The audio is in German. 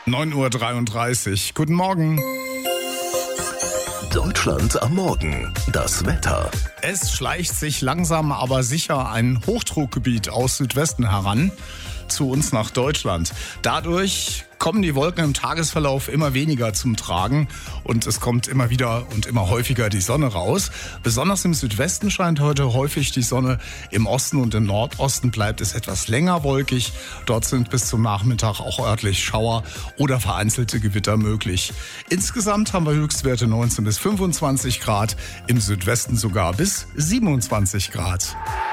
9:33 Uhr. Guten Morgen. Deutschland am Morgen. Das Wetter. Es schleicht sich langsam aber sicher ein Hochdruckgebiet aus Südwesten heran zu uns nach Deutschland. Dadurch kommen die Wolken im Tagesverlauf immer weniger zum Tragen und es kommt immer wieder und immer häufiger die Sonne raus. Besonders im Südwesten scheint heute häufig die Sonne. Im Osten und im Nordosten bleibt es etwas länger wolkig. Dort sind bis zum Nachmittag auch örtlich Schauer oder vereinzelte Gewitter möglich. Insgesamt haben wir Höchstwerte 19 bis 25 Grad, im Südwesten sogar bis 27 Grad.